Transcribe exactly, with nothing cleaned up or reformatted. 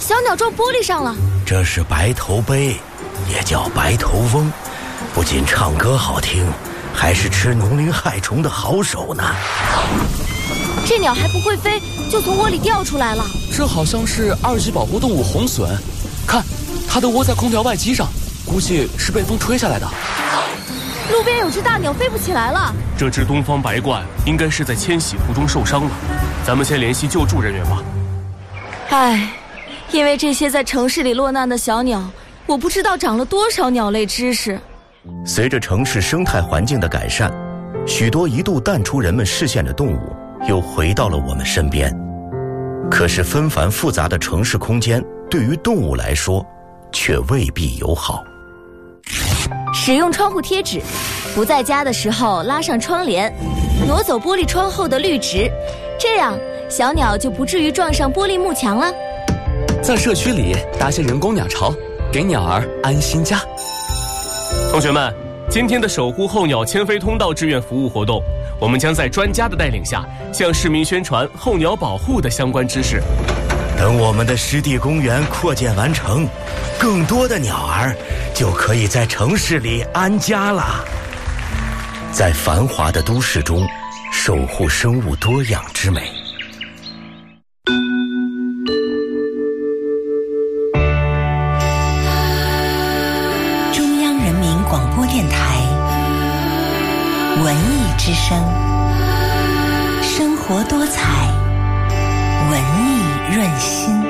小鸟撞玻璃上了。 这是白头鹎，也叫白头翁，不仅唱歌好听，还是吃农林害虫的好手呢。 这鸟还不会飞，就从窝里掉出来了。 这好像是二级保护动物红隼，看，它都窝在空调外机上，估计是被风吹下来的。 路边有只大鸟飞不起来了。 这只东方白鹳应该是在迁徙途中受伤了，咱们先联系救助人员吧。 唉，因为这些在城市里落难的小鸟，我不知道长了多少鸟类知识。 随着城市生态环境的改善，许多一度淡出人们视线的动物又回到了我们身边。可是纷繁复杂的城市空间对于动物来说却未必友好。 使用窗户贴纸，不在家的时候拉上窗帘，挪走玻璃窗后的绿植，这样小鸟就不至于撞上玻璃幕墙了。 在社区里搭些人工鸟巢，给鸟儿安心家。 同学们，今天的守护候鸟迁飞通道志愿服务活动，我们将在专家的带领下向市民宣传候鸟保护的相关知识。 等我们的湿地公园扩建完成，更多的鸟儿就可以在城市里安家了。在繁华的都市中守护生物多样之美。 中央人民广播电台文艺之声，生活多彩，文艺润心。